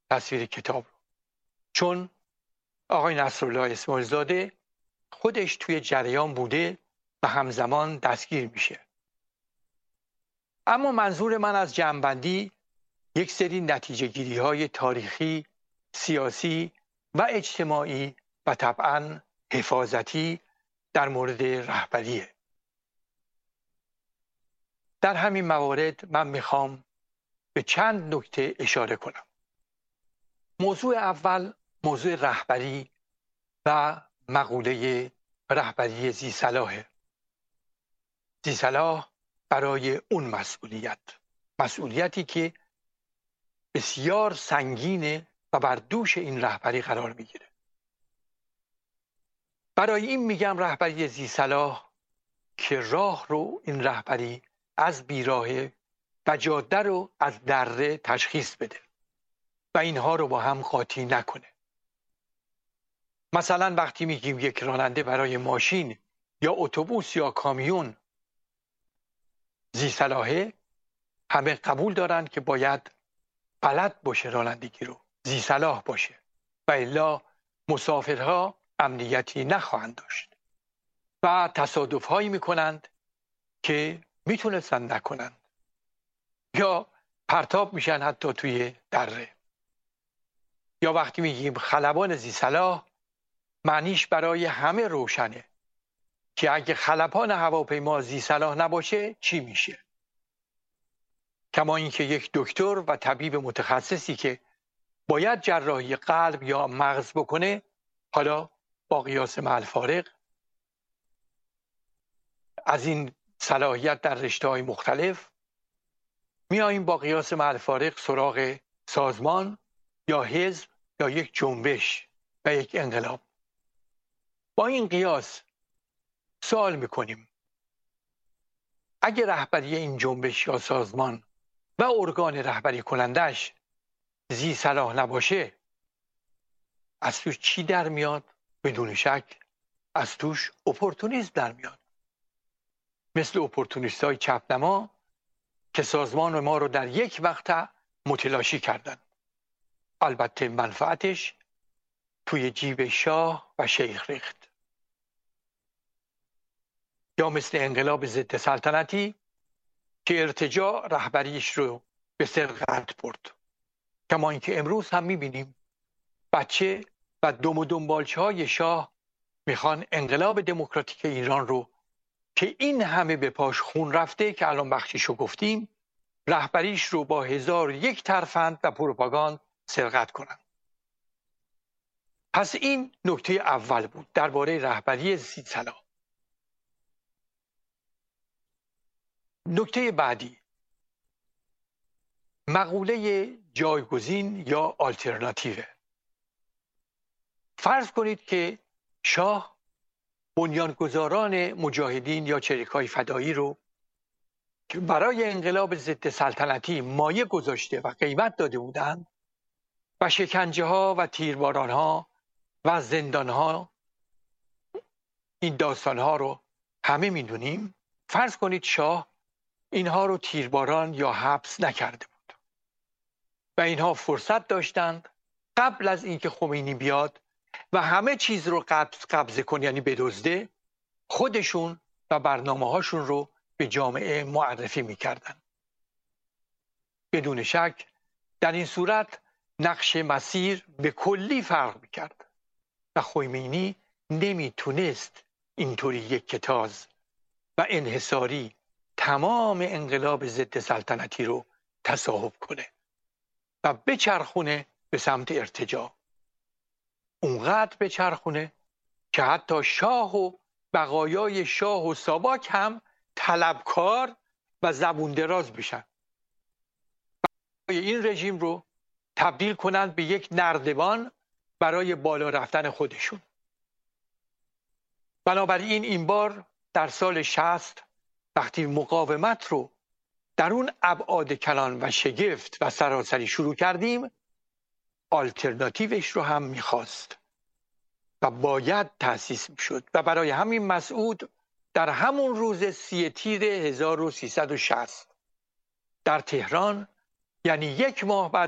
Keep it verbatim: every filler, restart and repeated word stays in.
تصویر کتاب رو، چون آقای نصرالله اسماعیل زاده خودش توی جریان بوده و همزمان دستگیر میشه. اما منظور من از جمع‌بندی یک سری نتیجه گیری های تاریخی، سیاسی و اجتماعی و طبعاً حفاظتی در مورد رهبریه. در همین موارد من میخوام به چند نکته اشاره کنم. موضوع اول موضوع رهبری و مقوله رهبری ذی صلاح. ذی صلاح برای اون مسئولیت، مسئولیتی که بسیار سنگینه و بر دوش این رهبری قرار میگیره. برای این میگم رهبری ذی صلاح که راه رو این رهبری از بیراهه و جاده رو از دره تشخیص بده و اینها رو با هم قاطی نکنه. مثلا وقتی میگیم یک راننده برای ماشین یا اتوبوس یا کامیون ذی صلاحه، همه قبول دارن که باید بلد باشه رانندگی رو، ذی صلاح باشه و الا مسافرها امنیتی نخواهند داشت و تصادف هایی میکنند که میتونستن نکنند یا پرتاب میشن حتی توی دره. یا وقتی میگیم خلبان ذی صلاح، معنیش برای همه روشنه که اگه خلبان هواپیما ذی صلاح نباشه چی میشه. کما اینکه یک دکتر و طبیب متخصصی که باید جراحی قلب یا مغز بکنه، حالا با قیاس مع الفارق از این صلاحیت در رشته‌های مختلف، میاییم با قیاس مع الفارق سراغ سازمان یا حزب یا یک جنبش و یک انقلاب. با این قیاس سوال میکنیم اگه رهبری این جنبش یا سازمان و ارگان رهبری کنندش ذی صلاح نباشه، از توش چی در میاد؟ بدون شک از توش اپورتونیسم در میاد، مثل اپورتونیست های چپنما که سازمان ما رو در یک مقطع متلاشی کردن. البته منفعتش توی جیب شاه و شیخ ریخت. یا مثل انقلاب ضد سلطنتی که ارتجاع رهبریش رو به سرقت برد. کما اینکه امروز هم میبینیم بچه و دم و دنبالچه های شاه میخوان انقلاب دموکراتیک ایران رو که این همه به پاش خون رفته که الان بخشیشو گفتیم، رهبریش رو با هزار یک ترفند و پروپاگاند سرقت کنن. پس این نکته اول بود درباره رهبری ذی صلاح. نکته بعدی مقوله جایگزین یا آلترناتیو. فرض کنید که شاه بنیانگذاران مجاهدین یا چریک‌های فدایی رو که برای انقلاب ضد سلطنتی مایه گذاشته و قیمت داده بودند و شکنجه ها و تیرباران ها و زندان ها، این داستان ها رو همه میدونیم. فرض کنید شاه اینها رو تیرباران یا حبس نکرده بود و اینها فرصت داشتند قبل از اینکه خمینی بیاد و همه چیز رو قبض قبضه کنه، یعنی بدزده، خودشون و برنامه هاشون رو به جامعه معرفی میکردن. بدون شک در این صورت نقش مسیر به کلی فرق میکرد و خمینی نمیتونست اینطوری یک کتاز و انحصاری تمام انقلاب ضد سلطنتی رو تصاحب کنه و بچرخونه به سمت ارتجاع. اونقدر بچرخونه که حتی شاه و بقایای شاه و ساواک هم طلبکار و زبون دراز بشن. این رژیم رو تبدیل کنند به یک نردبان برای بالا رفتن خودشون. بنابراین این بار در سال شصت وقتی مقاومت رو در اون ابعاد کلان و شگفت و سراسری شروع کردیم، آلترناتیوش رو هم میخواست و باید تأسیس میشد و برای همین مسعود در همون روز سی تیر هزار و سیصد و شصت در تهران، یعنی یک ماه بعد